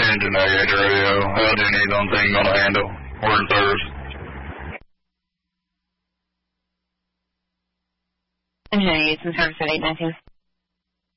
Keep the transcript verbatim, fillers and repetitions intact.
engine navigator radio. L D needs on thing on the handle. We're in service. Engine eight, in service at eight nineteen.